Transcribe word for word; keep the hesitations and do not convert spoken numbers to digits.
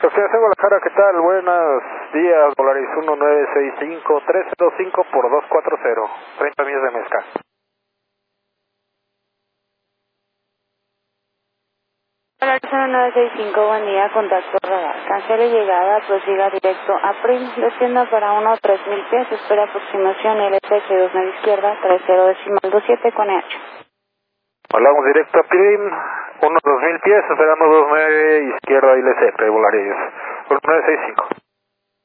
Estación Guadalajara, ¿qué tal? Buenos días, Volaris uno nueve seis cinco tres cero cinco por dos cuatro cero, treinta millas de mezcla. Volaris uno nueve seis cinco, buen día, contacto radar. Cancele llegada, prosiga directo a Prim, descienda para uno tres mil pies, espera aproximación L S H dos nueve izquierda, tres cero decimal dos siete con E H. Hablamos directo a Prim, uno dos mil pies, esperamos dos nueve izquierda I L C P, Volaris uno nueve seis cinco.